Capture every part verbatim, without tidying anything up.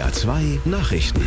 R zwei Nachrichten.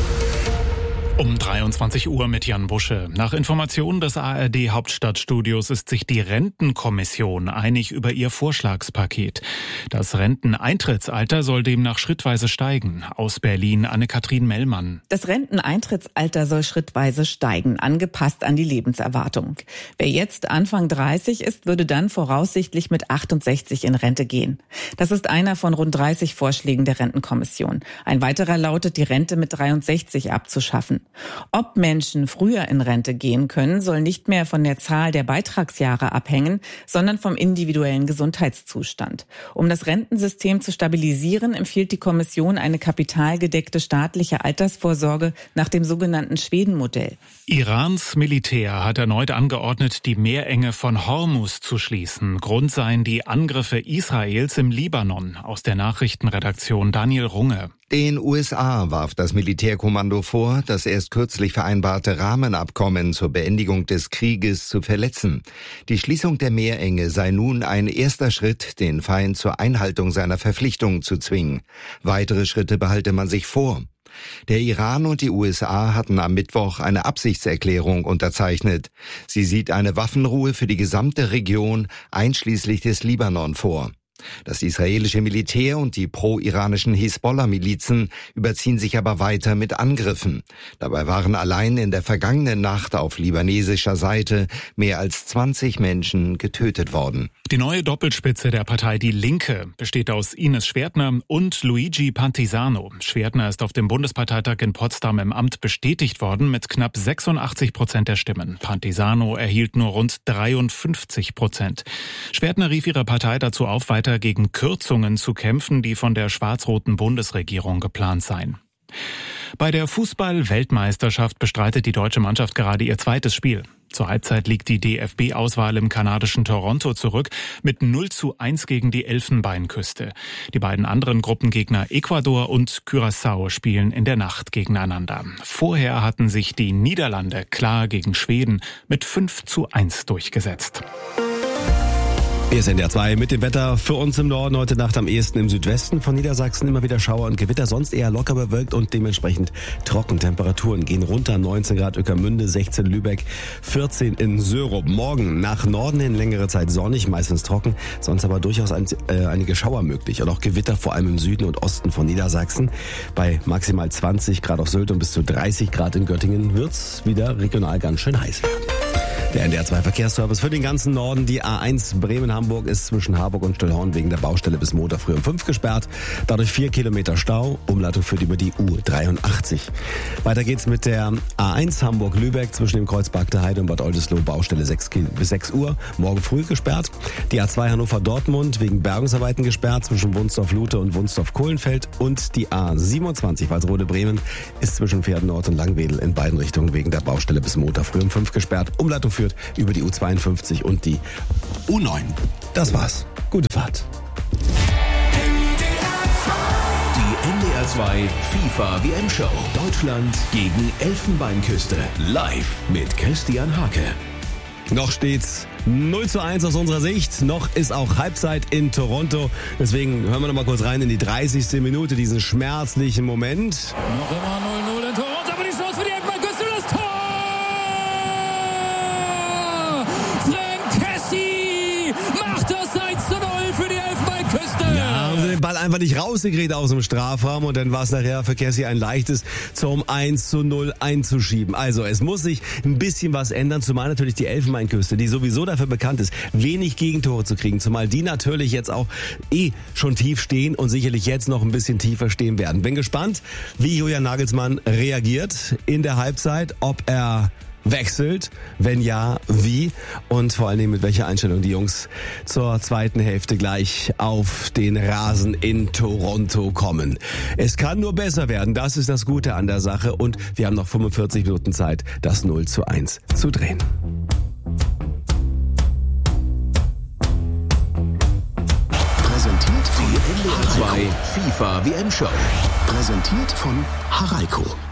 Um dreiundzwanzig Uhr mit Jan Busche. Nach Informationen des A R D-Hauptstadtstudios ist sich die Rentenkommission einig über ihr Vorschlagspaket. Das Renteneintrittsalter soll demnach schrittweise steigen. Aus Berlin Anne-Kathrin Mellmann. Das Renteneintrittsalter soll schrittweise steigen, angepasst an die Lebenserwartung. Wer jetzt Anfang dreißig ist, würde dann voraussichtlich mit achtundsechzig in Rente gehen. Das ist einer von rund dreißig Vorschlägen der Rentenkommission. Ein weiterer lautet, die Rente mit dreiundsechzig abzuschaffen. Ob Menschen früher in Rente gehen können, soll nicht mehr von der Zahl der Beitragsjahre abhängen, sondern vom individuellen Gesundheitszustand. Um das Rentensystem zu stabilisieren, empfiehlt die Kommission eine kapitalgedeckte staatliche Altersvorsorge nach dem sogenannten Schweden-Modell. Irans Militär hat erneut angeordnet, die Meerenge von Hormuz zu schließen. Grund seien die Angriffe Israels im Libanon. Aus der Nachrichtenredaktion Daniel Runge. Den U S A warf das Militärkommando vor, das erst kürzlich vereinbarte Rahmenabkommen zur Beendigung des Krieges zu verletzen. Die Schließung der Meerenge sei nun ein erster Schritt, den Feind zur Einhaltung seiner Verpflichtungen zu zwingen. Weitere Schritte behalte man sich vor. Der Iran und die U S A hatten am Mittwoch eine Absichtserklärung unterzeichnet. Sie sieht eine Waffenruhe für die gesamte Region, einschließlich des Libanon, vor. Das israelische Militär und die pro-iranischen Hisbollah-Milizen überziehen sich aber weiter mit Angriffen. Dabei waren allein in der vergangenen Nacht auf libanesischer Seite mehr als zwanzig Menschen getötet worden. Die neue Doppelspitze der Partei Die Linke besteht aus Ines Schwertner und Luigi Pantisano. Schwertner ist auf dem Bundesparteitag in Potsdam im Amt bestätigt worden mit knapp sechsundachtzig Prozent der Stimmen. Pantisano erhielt nur rund dreiundfünfzig Prozent. Schwertner rief ihre Partei dazu auf, weiter gegen Kürzungen zu kämpfen, die von der schwarz-roten Bundesregierung geplant seien. Bei der Fußball-Weltmeisterschaft bestreitet die deutsche Mannschaft gerade ihr zweites Spiel. Zur Halbzeit liegt die D F B-Auswahl im kanadischen Toronto zurück mit null zu eins gegen die Elfenbeinküste. Die beiden anderen Gruppengegner Ecuador und Curaçao spielen in der Nacht gegeneinander. Vorher hatten sich die Niederlande klar gegen Schweden mit fünf zu eins durchgesetzt. Hier ist N D R zwei mit dem Wetter für uns im Norden. Heute Nacht am ehesten im Südwesten von Niedersachsen immer wieder Schauer und Gewitter, sonst eher locker bewölkt und dementsprechend trocken. Temperaturen gehen runter, neunzehn Grad Ueckermünde, sechzehn Lübeck, vierzehn in Sörup. Morgen nach Norden hin längere Zeit sonnig, meistens trocken, sonst aber durchaus ein, äh, einige Schauer möglich und auch Gewitter, vor allem im Süden und Osten von Niedersachsen. Bei maximal zwanzig Grad auf Sylt und bis zu dreißig Grad in Göttingen wird's wieder regional ganz schön heiß werden. Der N D R zwei Verkehrsservice für den ganzen Norden. Die A eins Bremen-Hamburg ist zwischen Harburg und Stillhorn wegen der Baustelle bis Montag früh um fünf gesperrt. Dadurch vier Kilometer Stau. Umleitung führt über die U dreiundachtzig. Weiter geht's mit der A eins Hamburg-Lübeck zwischen dem Kreuz Bagde Heide und Bad Oldesloe. Baustelle sechs bis sechs Uhr. Morgen früh gesperrt. Die A zwei Hannover-Dortmund wegen Bergungsarbeiten gesperrt zwischen Wunsdorf-Lute und Wunsdorf-Kohlenfeld. Und die A siebenundzwanzig Walsrode-Bremen ist zwischen Pferdennord und Langwedel in beiden Richtungen wegen der Baustelle bis Montag früh um fünf gesperrt. Umleitung führt über die U zweiundfünfzig und die U neun. Das war's. Gute Fahrt. Die N D R zwei FIFA W M Show. Deutschland gegen Elfenbeinküste. Live mit Christian Hake. Noch steht's null zu eins aus unserer Sicht. Noch ist auch Halbzeit in Toronto. Deswegen hören wir noch mal kurz rein in die dreißigste Minute, diesen schmerzlichen Moment. Noch immer null null in Toronto, aber die Chance für die Elfenbeinküste, das Tor! Macht das eins zu null für die Elfenbeinküste. Ja, haben sie den Ball einfach nicht rausgekriegt aus dem Strafraum und dann war es nachher für Cassie ein leichtes, zum eins zu null einzuschieben. Also es muss sich ein bisschen was ändern, zumal natürlich die Elfenbeinküste, die sowieso dafür bekannt ist, wenig Gegentore zu kriegen, zumal die natürlich jetzt auch eh schon tief stehen und sicherlich jetzt noch ein bisschen tiefer stehen werden. Bin gespannt, wie Julian Nagelsmann reagiert in der Halbzeit, ob er wechselt, wenn ja, wie und vor allen Dingen mit welcher Einstellung die Jungs zur zweiten Hälfte gleich auf den Rasen in Toronto kommen. Es kann nur besser werden, das ist das Gute an der Sache und wir haben noch fünfundvierzig Minuten Zeit, das null zu eins zu drehen. Präsentiert von N D R zwei FIFA W M Show. Präsentiert von Haraiko.